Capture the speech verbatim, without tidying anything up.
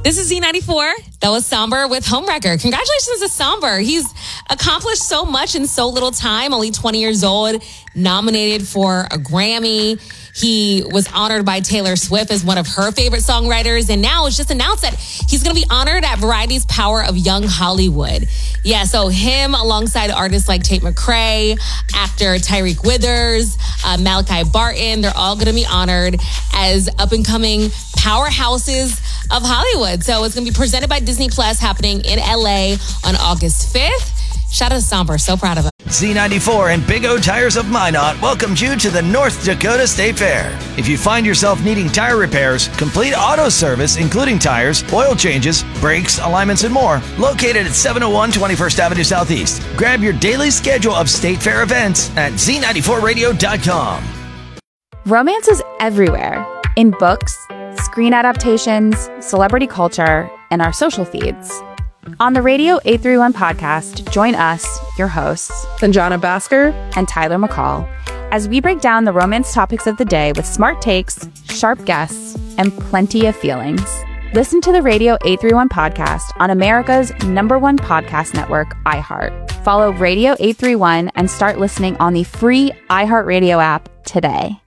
This is Z ninety-four. That was Somber with Homewrecker. Congratulations to Somber. He's accomplished so much in so little time, only twenty years old, nominated for a Grammy. He was honored by Taylor Swift as one of her favorite songwriters. And now it's just announced that he's going to be honored at Variety's Power of Young Hollywood. Yeah, so him alongside artists like Tate McRae, actor Tyreek Withers, uh, Malachi Barton, they're all going to be honored as up-and-coming powerhouses of Hollywood. So it's going to be presented by Disney Plus, happening in L A on August fifth. Shout out to Somber. So proud of him. Z ninety-four and Big O Tires of Minot welcomes you to the North Dakota State Fair. If you find yourself needing tire repairs, complete auto service, including tires, oil changes, brakes, alignments, and more, located at seven oh one twenty-first Avenue Southeast. Grab your daily schedule of State Fair events at Z ninety-four radio dot com. Romance is everywhere. In books, screen adaptations, celebrity culture, and our social feeds. On the Radio eight thirty-one podcast, join us, your hosts, Sanjana Basker and Tyler McCall, as we break down the romance topics of the day with smart takes, sharp guests, and plenty of feelings. Listen to the Radio eight thirty-one podcast on America's number one podcast network, iHeart. Follow Radio eight thirty-one and start listening on the free iHeartRadio app today.